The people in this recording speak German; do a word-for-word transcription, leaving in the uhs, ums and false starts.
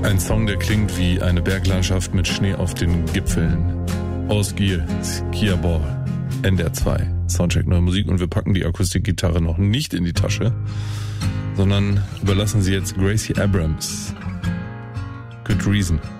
Ein Song, der klingt wie eine Berglandschaft mit Schnee auf den Gipfeln. Aus Gier, Skiaball, N D R zwei, Soundcheck Neue Musik. Und wir packen die Akustikgitarre noch nicht in die Tasche, sondern überlassen sie jetzt Gracie Abrams. Good Reason.